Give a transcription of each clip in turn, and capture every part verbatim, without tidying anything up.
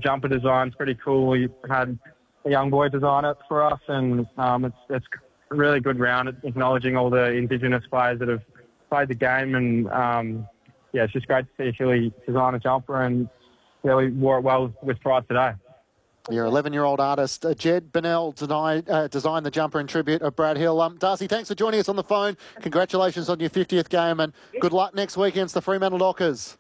jumper design's pretty cool. We had a young boy design it for us, and um, it's it's a really good round at acknowledging all the Indigenous players that have played the game, and um, yeah, it's just great to see Philly design a jumper, and yeah, we wore it well with pride today. Your eleven-year-old artist, uh, Jed Bennell, denied, uh, designed the jumper in tribute of Brad Hill. Um, Darcy, thanks for joining us on the phone. Congratulations on your fiftieth game, and good luck next week against the Fremantle Dockers.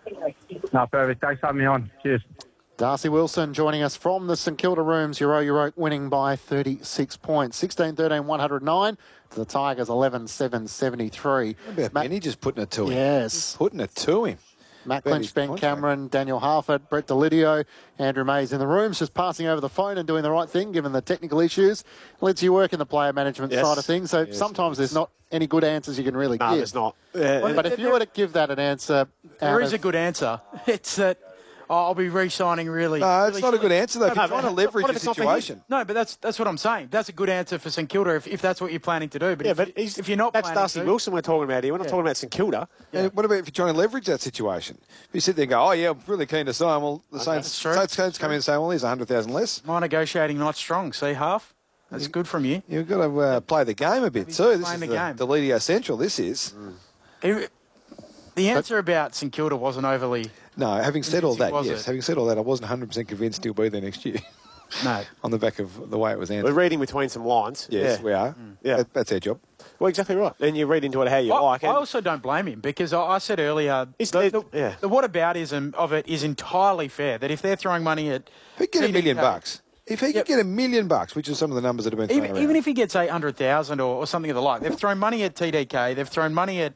No, perfect. Thanks for having me on. Cheers. Darcy Wilson joining us from the St Kilda Rooms. Euro Euro winning by thirty-six points. sixteen thirteen, one oh nine to the Tigers, eleven seven, seventy-three. How about Matt, Benny just putting it to him? Yes. Putting it to him. Matt Clinch, Ben Cameron, Daniel Harford, Brett Delidio, Andrew Mays in the rooms, just passing over the phone and doing the right thing, given the technical issues. Lets you work in the player management yes. side of things, so yes, sometimes yes. there's not any good answers you can really no, give. No, there's not. Uh, but if you were to give that an answer... There is of, a good answer. It's that oh, I'll be re-signing really... No, it's really not a good answer, though. If no, you're no, trying to leverage the situation. No, but that's that's what I'm saying. That's a good answer for St Kilda if, if that's what you're planning to do. But, yeah, if, but if you're not that's planning Darcy to... Wilson we're talking about here. We're not yeah. talking about St Kilda. Yeah. What about if you're trying to leverage that situation? If you sit there and go, oh, yeah, I'm really keen to sign. Well, the okay, Saints, Saints, Saints come in and say, well, here's one hundred thousand less. My negotiating night strong. See, half? That's good from you. You've got to uh, play the game a bit too. This is the, the, game. the Delidio Central, this is. Mm. It, the answer about St Kilda wasn't overly... No, having said all that, was yes. it? Having said all that, I wasn't one hundred percent convinced he'll be there next year. No. On the back of the way it was answered. We're reading between some lines. Yes, yeah. we are. Mm. Yeah. That, that's our job. Well, exactly right. And you read into it how you I, like. I also don't blame him because I, I said earlier It's the, it, the, yeah. the whataboutism of it is entirely fair. That if they're throwing money at... If he get a million bucks, if he Yep. could get a million bucks, which is some of the numbers that have been thrown Even, around. even if he gets eight hundred thousand or, or something of the like, they've thrown money at T D K, they've thrown money at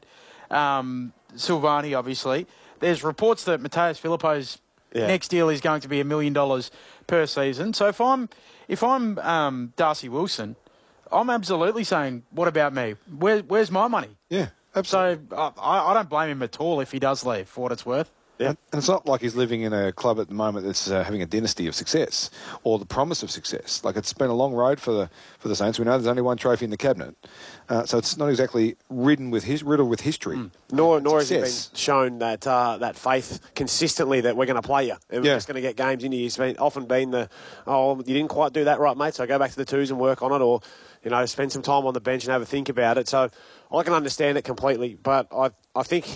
um, Silvani, obviously. There's reports that Mateus Filippo's Yeah. next deal is going to be a million dollars per season. So if I'm if I'm um, Darcy Wilson, I'm absolutely saying, what about me? Where, where's my money? Yeah, absolutely. So I, I don't blame him at all if he does leave, for what it's worth. Yeah. And it's not like he's living in a club at the moment that's uh, having a dynasty of success or the promise of success. Like, it's been a long road for the for the Saints. We know there's only one trophy in the cabinet, uh, so it's not exactly ridden with his riddled with history. Mm. Nor nor has he been Success. shown that uh, that faith consistently that we're going to play you and we're Yeah. just going to get games in you. He's been often been the oh you didn't quite do that right, mate. So go back to the twos and work on it, or you know spend some time on the bench and have a think about it. So I can understand it completely, but I I think